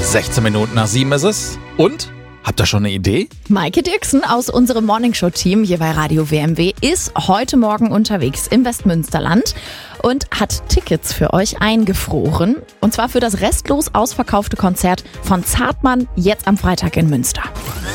16 Minuten nach 7 ist es. Und? Habt ihr schon eine Idee? Maike Dirksen aus unserem Morningshow-Team hier bei Radio WMW ist heute Morgen unterwegs im Westmünsterland und hat Tickets für euch eingefroren. Und zwar für das restlos ausverkaufte Konzert von Zartmann jetzt am Freitag in Münster.